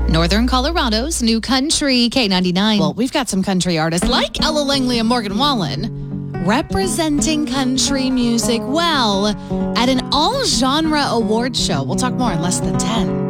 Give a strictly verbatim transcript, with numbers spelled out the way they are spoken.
Northern Colorado's new country K ninety-nine. Well, we've got some country artists like Ella Langley and Morgan Wallen representing country music well at an all-genre award show. We'll talk more in less than ten.